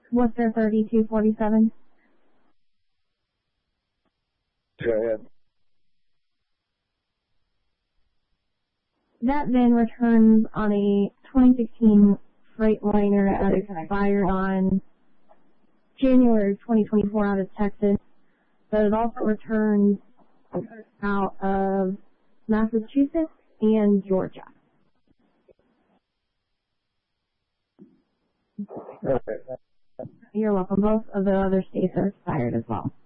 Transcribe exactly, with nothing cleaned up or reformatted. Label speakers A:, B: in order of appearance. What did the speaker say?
A: Worcester thirty-two forty-seven.
B: Go ahead.
A: That VIN returns on a twenty sixteen Freightliner that expired on January twenty twenty-four out of Texas, but it also returns out of Massachusetts and Georgia.
B: Okay.
A: You're welcome. Both of the other states are expired as well.